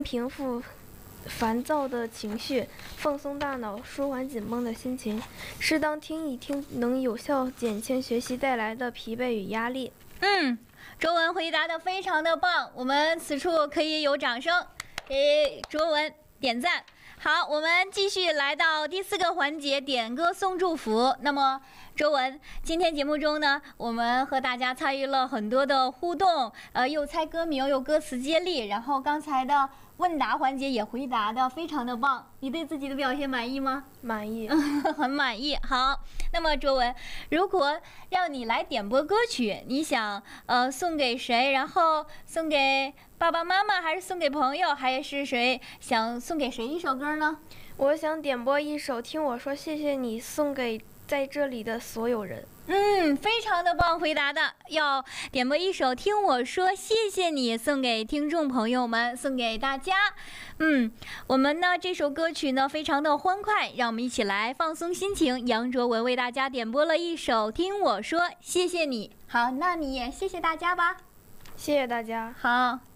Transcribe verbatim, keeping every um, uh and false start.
平复烦躁的情绪，放松大脑，舒缓紧绷的心情。适当听一听，能有效减轻学习带来的疲惫与压力。 嗯，卓文回答的非常的棒，我们此处可以有掌声，给卓文点赞。好，我们继续来到第四个环节，点歌送祝福。那么，卓文，今天节目中呢，我们和大家参与了很多的互动，呃，又猜歌名，又歌词接力，然后刚才的问答环节也回答的非常的棒。你对自己的表现满意吗？ 满意， 很满意。好，那么卓文，如果让你来点播歌曲，你想呃送给谁？然后送给爸爸妈妈，还是送给朋友，还是谁？想送给谁一首歌呢？ 我想点播一首《听我说谢谢你》，送给在这里的所有人。 嗯，非常的棒，回答的。要点播一首《听我说谢谢你》，送给听众朋友们，送给大家。嗯，我们呢这首歌曲呢非常的欢快，让我们一起来放松心情。杨卓文为大家点播了一首《听我说谢谢你》。好，那你也谢谢大家吧。 谢谢大家。 好。